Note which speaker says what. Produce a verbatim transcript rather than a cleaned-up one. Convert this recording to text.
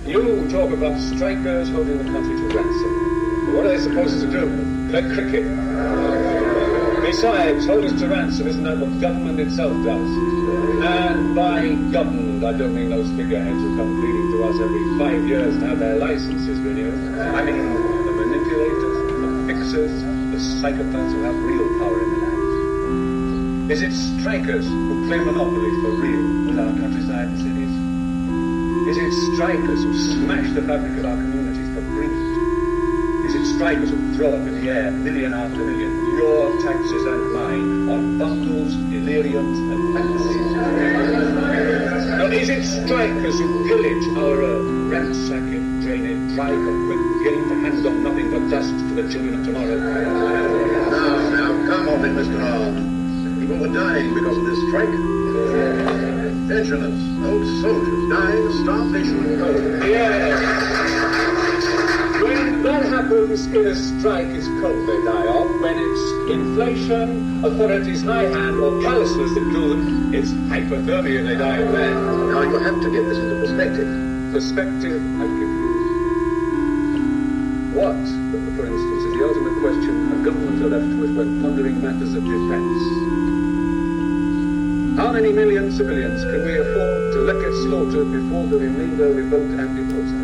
Speaker 1: You talk about strikers holding the country to ransom. What are they supposed to do? Play cricket? Besides, hold us to ransom, isn't that what government itself does? And by government, I don't mean those figureheads who come pleading to us every five years and have their licenses renewed. I mean the manipulators, the fixers, the psychopaths who have real power in the land. Is it strikers who claim monopoly for real with our countryside and cities? Is it strikers who smash the fabric of our communities for greed? Is it strikers who throw up in the air, million after million, your taxes and mine, on bundles, deliriums, and fantasies? Now, is it strikers who pillage our earth, ransack it, drain it, dry for quick gain to hand on nothing but dust to the children of tomorrow?
Speaker 2: Now, now, come off it, Mister Hall. People were dying because of this strike. Pensioners, old soldiers, dying of starvation and cold.
Speaker 1: Yes. When that happens in a strike, it's cold they die of. When it's inflation, authorities' high hand, or callousness that kill them, it's hypothermia they die of then.
Speaker 2: Now you have to get this into perspective.
Speaker 1: Perspective, I give you. What, for instance, is the ultimate question a government are left with when pondering matters of defense? How many million civilians can we afford to let get slaughtered before the remainder revolt and depose?